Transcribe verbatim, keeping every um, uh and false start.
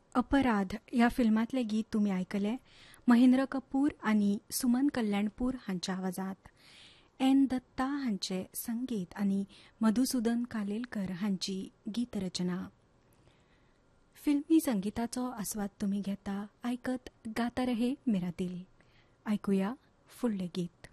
अपराध या फिल्मातले गीत तुम्ही ऐकले महेंद्र कपूर आणि सुमन कल्याणपूर हांच्या आवाजात. एन दत्ता हांचे संगीत आणि मधुसूदन कालेलकर हांची गीतरचना. फिल्मी संगीताचो आस्वाद तुम्ही घेता, ऐकत गाता रहे मेरा दिल. ऐकूया फुडले गीत.